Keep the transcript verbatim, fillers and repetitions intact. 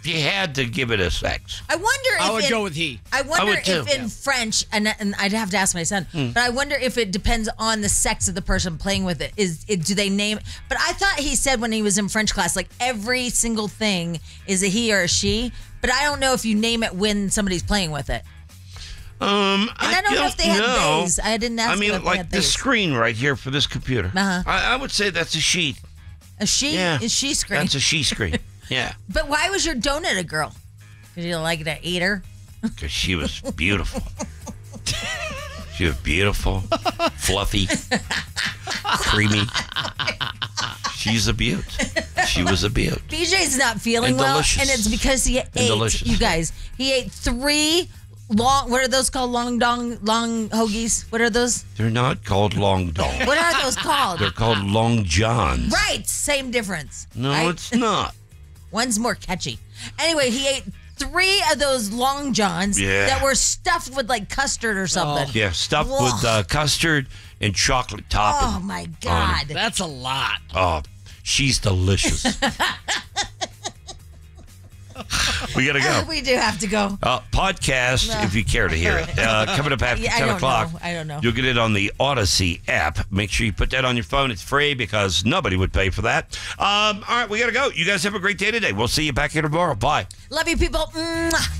If you had to give it a sex. I wonder if I would in, go with he. I wonder I would too. if in Yeah. French, and, and I'd have to ask my son, Hmm. but I wonder if it depends on the sex of the person playing with it. Is it, do they name? But I thought he said when he was in French class, like every single thing is a he or a she. But I don't know if you name it when somebody's playing with it. Um, And I don't know if they had know. days. I didn't ask I mean, them if they like had the days. screen right here for this computer. Uh-huh. I, I would say that's a she. A she Yeah. is she screen. That's a she screen. Yeah. But why was your donut a girl? Because you like to eat her? Because she was beautiful. She was beautiful, fluffy, creamy. She's a beaut. She was a beaut. B J's not feeling And well, delicious. and it's because he ate. delicious. You guys, he ate three long. What are those called? Long dong, long hoagies. What are those? They're not called long dong. What are those called? They're called long johns. Right, same difference. No, right? it's not. One's more catchy. Anyway, he ate three of those long johns Yeah. that were stuffed with like custard or something. Yeah, stuffed Whoa. with uh, custard and chocolate topping. Oh my God! That's a lot. Oh, she's delicious. We gotta go. We do have to go. Uh, podcast, No. if you care to hear it. Uh, coming up after Yeah, I ten don't o'clock. know. I don't know. You'll get it on the Odyssey app. Make sure you put that on your phone. It's free because nobody would pay for that. Um, all right, we got to go. You guys have a great day today. We'll see you back here tomorrow. Bye. Love you, people. Mwah.